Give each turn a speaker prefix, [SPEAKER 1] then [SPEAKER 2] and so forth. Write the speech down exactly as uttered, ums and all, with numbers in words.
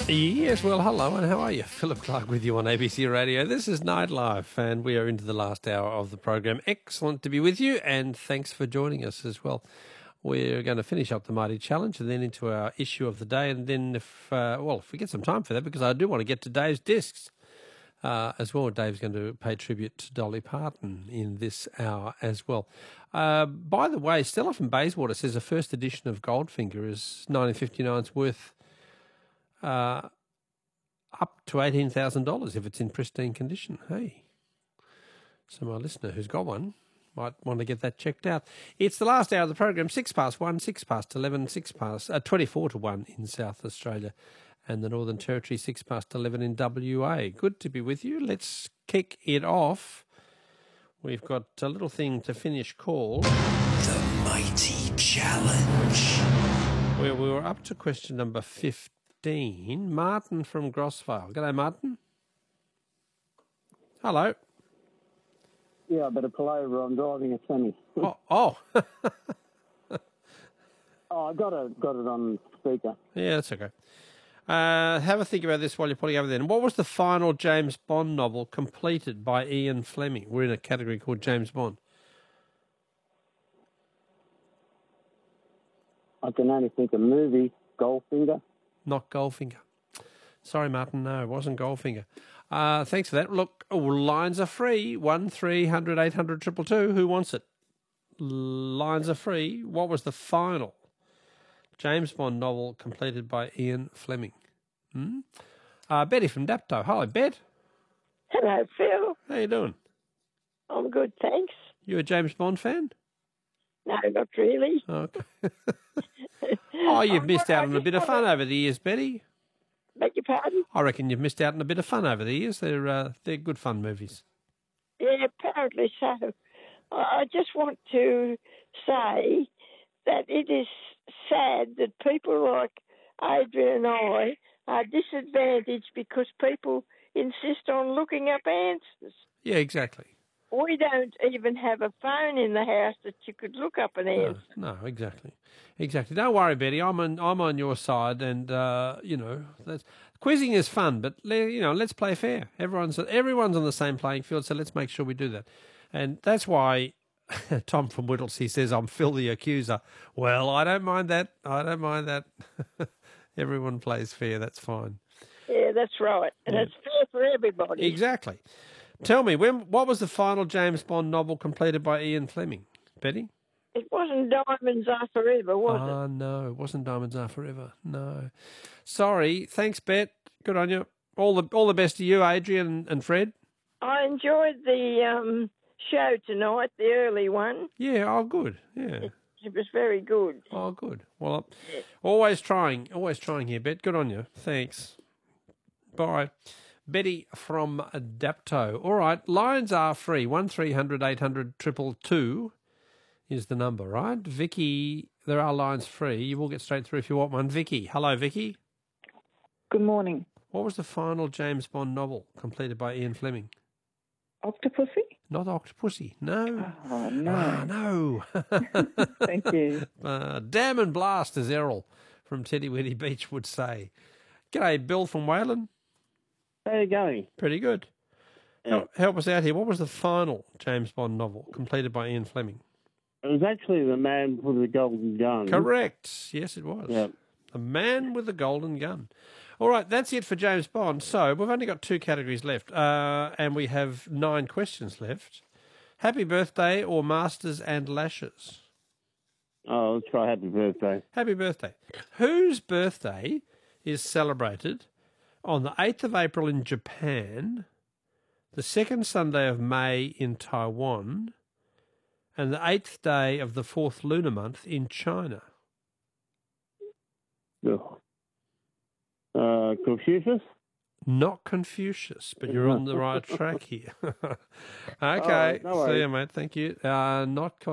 [SPEAKER 1] Yes, well, hello, and how are you? Philip Clark with you on A B C Radio. This is Nightlife, and we are into the last hour of the program. Excellent to be with you, and thanks for joining us as well. We're going to finish up the Mighty Challenge and then into our issue of the day, and then if, uh, well, if we get some time for that, because I do want to get to Dave's discs uh, as well. Dave's going to pay tribute to Dolly Parton in this hour as well. Uh, by the way, Stella from Bayswater says the first edition of Goldfinger is nineteen fifty-nine's worth Uh, up to eighteen thousand dollars if it's in pristine condition. Hey, so my listener who's got one might want to get that checked out. It's the last hour of the program, six past one, six past eleven, six past, uh, twenty-four to one in South Australia and the Northern Territory, six past eleven in W A. Good to be with you. Let's kick it off. We've got a little thing to finish called
[SPEAKER 2] The Mighty Challenge,
[SPEAKER 1] where we were up to question number fifteen. Martin from Grossvale. G'day, Martin. Hello.
[SPEAKER 3] Yeah, I better pull over. I'm driving a semi.
[SPEAKER 1] Oh, oh.
[SPEAKER 3] oh, I got it, got it on speaker.
[SPEAKER 1] Yeah, that's okay. Uh, have a think about this while you're pulling over then. What was the final James Bond novel completed by Ian Fleming? We're in a category called James Bond.
[SPEAKER 3] I can only think of movie, Goldfinger.
[SPEAKER 1] Not Goldfinger. Sorry, Martin. No, it wasn't Goldfinger. Uh, thanks for that. Look, oh, lines are free. One three hundred eight hundred two two two. Who wants it? Lines are free. What was the final James Bond novel completed by Ian Fleming? Hmm? Uh, Betty from Dapto. Hi, Bet.
[SPEAKER 4] Hello, Phil.
[SPEAKER 1] How you doing?
[SPEAKER 4] I'm good, thanks.
[SPEAKER 1] You a James Bond fan?
[SPEAKER 4] No, not really.
[SPEAKER 1] Okay. Oh, you've missed out on a bit of fun over the years, Betty.
[SPEAKER 4] Beg your pardon?
[SPEAKER 1] I reckon you've missed out on a bit of fun over the years. They're uh, they're good fun movies.
[SPEAKER 4] Yeah, apparently so. I just want to say that it is sad that people like Adrian and I are disadvantaged because people insist on looking up answers.
[SPEAKER 1] Yeah, exactly.
[SPEAKER 4] We don't even have a phone in the house that you could look up an answer.
[SPEAKER 1] No, no, exactly, exactly. Don't worry, Betty. I'm on I'm on your side, and uh, you know, that's, quizzing is fun, but you know, let's play fair. Everyone's everyone's on the same playing field, so let's make sure we do that. And that's why Tom from Whittlesea says I'm Phil the Accuser. Well, I don't mind that. I don't mind that. Everyone plays fair. That's fine.
[SPEAKER 4] Yeah, that's right, and yeah. It's fair for everybody.
[SPEAKER 1] Exactly. Tell me, when what was the final James Bond novel completed by Ian Fleming, Betty?
[SPEAKER 4] It wasn't Diamonds Are Forever, was
[SPEAKER 1] oh,
[SPEAKER 4] it?
[SPEAKER 1] Oh, no, it wasn't Diamonds Are Forever. No. Sorry. Thanks, Bet. Good on you. All the all the best to you, Adrian and Fred.
[SPEAKER 4] I enjoyed the um, show tonight, the early one.
[SPEAKER 1] Yeah, oh, good. Yeah.
[SPEAKER 4] It, it was very good.
[SPEAKER 1] Oh, good. Well, yeah. always trying, always trying here, Bet. Good on you. Thanks. Bye. Betty from Dapto. All right, lines are free. One three hundred eight hundred two two two is the number, right? Vicky, there are lines free. You will get straight through if you want one. Vicky. Hello, Vicky.
[SPEAKER 5] Good morning.
[SPEAKER 1] What was the final James Bond novel completed by Ian Fleming?
[SPEAKER 5] Octopussy?
[SPEAKER 1] Not Octopussy. No.
[SPEAKER 5] Oh, no.
[SPEAKER 1] Ah, no.
[SPEAKER 5] Thank you.
[SPEAKER 1] Uh, damn and blast, as Errol from Teddy Weddy Beach would say. G'day, Bill from Wayland.
[SPEAKER 3] How you going?
[SPEAKER 1] Pretty good.
[SPEAKER 3] Yeah.
[SPEAKER 1] Help, help us out here. What was the final James Bond novel completed by Ian Fleming?
[SPEAKER 3] It was actually The Man with the Golden Gun.
[SPEAKER 1] Correct. Yes, it was.
[SPEAKER 3] Yep.
[SPEAKER 1] The Man with the Golden Gun. All right, that's it for James Bond. So we've only got two categories left, uh, and we have nine questions left. Happy birthday or Masters and Lashes?
[SPEAKER 3] Oh, let's try happy birthday.
[SPEAKER 1] Happy birthday. Whose birthday is celebrated on the eighth of April in Japan, the second Sunday of May in Taiwan, and the eighth day of the fourth lunar month in China?
[SPEAKER 3] Oh. Uh, Confucius?
[SPEAKER 1] Not Confucius, but you're on the right track here. Okay,
[SPEAKER 3] Oh, no
[SPEAKER 1] see you, mate. Thank you. Uh, not